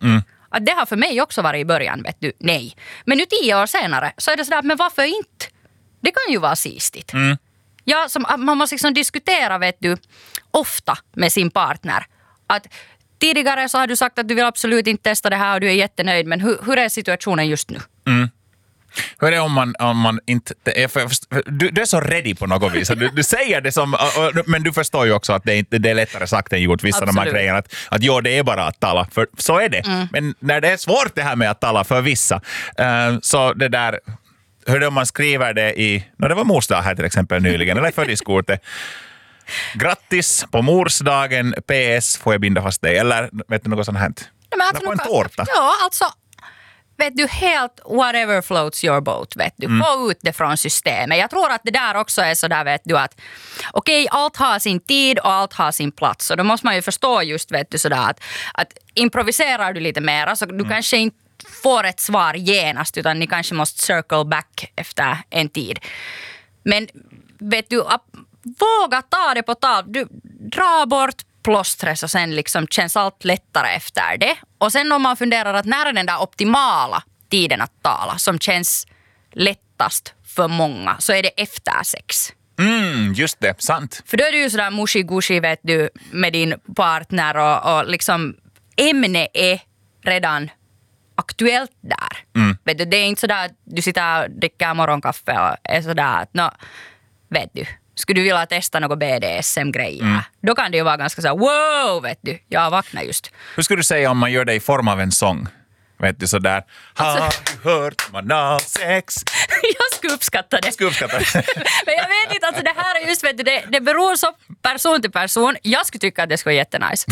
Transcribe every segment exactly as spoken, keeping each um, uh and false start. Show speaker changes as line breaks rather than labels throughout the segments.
Mm.
Att det har för mig också varit i början, vet du, nej. Men nu tio år senare så är det sådär, men varför inte? Det kan ju vara sistigt.
Mm.
Ja, som, man måste liksom diskutera, vet du, ofta med sin partner. Att tidigare så har du sagt att du vill absolut inte testa det här och du är jättenöjd, men hur, hur är situationen just nu?
Mm. Hur är det om man, om man inte... Är för, du, du är så ready på något vis. Du, du säger det som... Men du förstår ju också att det är, inte, det är lättare sagt än gjort. Vissa av de här grejerna. Att, att jo, det är bara att tala. För så är det. Mm. Men när det är svårt det här med att tala för vissa. Uh, så det där... Hur är det om man skriver det i... No, det var morsdag här till exempel nyligen. Eller födelsekortet. Grattis på morsdagen. P S. Får jag binda fast dig? Eller vet du något sånt här?
Ja, alltså,
på en tårta.
Ja, alltså... Vet du, helt whatever floats your boat, vet du. Mm. Få ut det från systemet. Jag tror att det där också är så där, vet du, att okej, okay, allt har sin tid och allt har sin plats. Och då måste man ju förstå just, vet du, sådär att, att improviserar du lite mer så du mm. kanske inte får ett svar genast, utan ni kanske måste circle back efter en tid. Men vet du, våga ta det på tal. Du dra bort plåstret och sen liksom känns allt lättare efter det. Och sen om man funderar att när är den där optimala tiden att tala som känns lättast för många, så är det efter sex.
Mm, just det, sant.
För då är du ju sådär mushi-gushi, vet du, med din partner och, och liksom ämne är redan aktuellt där. Mm. Vet du, det är inte sådär att du sitter och dricker morgonkaffe och är sådär att, no, vet du, skulle du vilja testa något B D S M-grejer? Mm. Då kan det ju vara ganska så här, wow, vet du, jag vaknar just.
Hur skulle du säga om man gör det i form av en sång? Vet du, sådär, alltså, har du hört analsex?
Jag skulle uppskatta det.
Jag skulle uppskatta det.
Men jag vet inte, alltså det här är just, vet du, det, det beror så person till person. Jag skulle tycka att det skulle vara jättenice.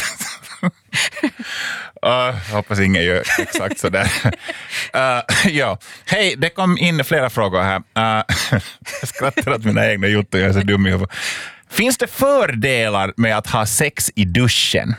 Uh, jag hoppas ingen gör exakt sådär. Uh, ja. Hej, det kom in flera frågor här. Uh, jag skrattar åt mina egna juttor, jag är så dum i huvudet. Finns det fördelar med att ha sex i duschen?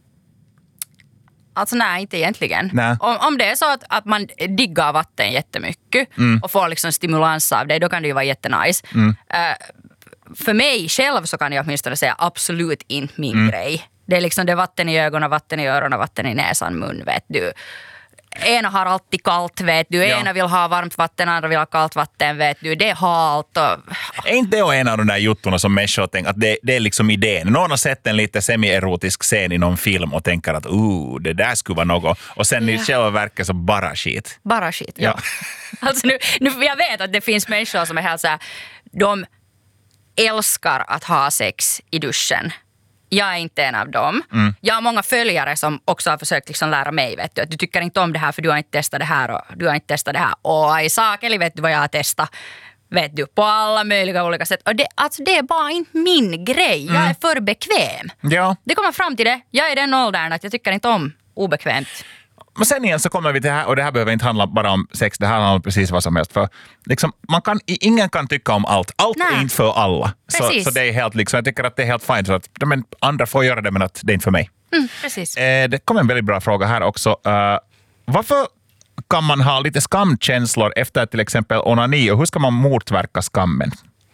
Alltså nej, inte egentligen.
Nej.
Om, om det är så att, att man diggar vatten jättemycket mm. och får liksom stimulans av det, då kan det ju vara jättenice. Mm. Uh, för mig själv så kan jag åtminstone säga absolut inte min mm. grej. Det är liksom det vatten i ögonen, vatten i öronen, vatten i näsan, mun, vet du. Ena har alltid kallt, vet du. Ena ja. vill ha varmt vatten, andra vill ha kallt vatten, vet du. Det är halt och...
Är inte det en av de där juttorna som människor tänker att det, det är liksom idén? Någon har sett en lite semi-erotisk scen i någon film och tänker att oh, det där skulle vara något. Och sen ja. i själva verket så bara skit.
Bara skit, ja. ja. Alltså nu, nu, jag vet att det finns människor som är helt så här, de älskar att ha sex i duschen. Jag är inte en av dem. Mm. Jag har många följare som också har försökt liksom lära mig, vet du, att du tycker inte om det här för du har inte testat det här och du har inte testat det här. Och i sakeli vet du vad jag har testat, vet du, på alla möjliga olika sätt. Och det, alltså det är bara inte min grej. Jag är för bekväm.
Ja.
Det kommer fram till det. Jag är den åldern att jag tycker inte om obekvämt.
Men sen igen så kommer vi till det här, och det här behöver inte handla bara om sex, det här handlar om precis vad som helst. För liksom, man kan, ingen kan tycka om allt. Allt
Nej.
är inte för alla. Så, så det är helt liksom, jag tycker att det är helt fint. Så att, men andra får göra det, men att det är inte för mig.
Mm, precis.
Eh, det kommer en väldigt bra fråga här också. Uh, varför kan man ha lite skamkänslor efter till exempel onani, och hur ska man motverka skammen?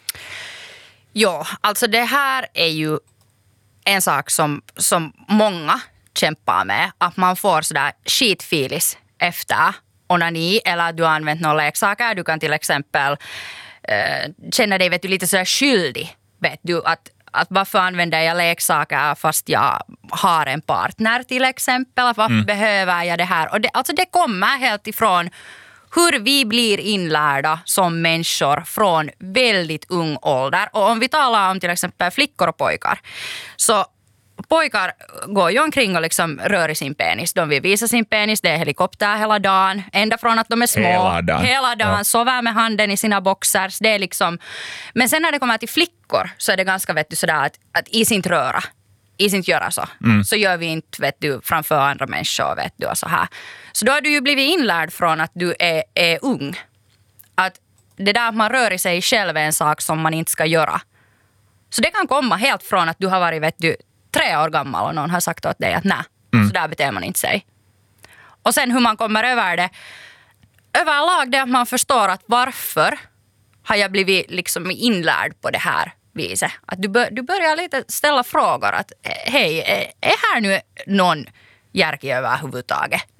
Ja, alltså det här är ju en sak som, som många kämpar med, att man får sådär skitfilis efter onani eller att du har använt några leksaker. Du kan till exempel äh, känna dig, vet du, lite sådär skyldig. Vet du, att, att varför använder jag leksaker fast jag har en partner till exempel? Varför mm. behöver jag det här? Och det, alltså det kommer helt ifrån hur vi blir inlärda som människor från väldigt ung ålder. Och om vi talar om till exempel flickor och pojkar, så pojkar går ju omkring och liksom rör i sin penis. De vill visa sin penis, det är helikopter hela dagen. Ända från att de är små.
Hela dagen.
Hela dagen, ja. Sover med handen i sina boxers. Det är liksom... Men sen när det kommer till flickor så är det ganska, vet du, sådär att, att i sin röra, i sin göra så. Mm. Så gör vi inte, vet du, framför andra människor, vet du, och så här. Så då har du ju blivit inlärd från att du är, är ung. Att det där att man rör i sig själv är en sak som man inte ska göra. Så det kan komma helt från att du har varit, vet du, tre år gammal och någon har sagt åt dig att nej, mm. så där beter man inte sig. Och sen hur man kommer över det, överlag det att man förstår att varför har jag blivit liksom inlärd på det här viset. Att du, bör, du börjar lite ställa frågor att hej, är här nu någon järk överhuvudtaget?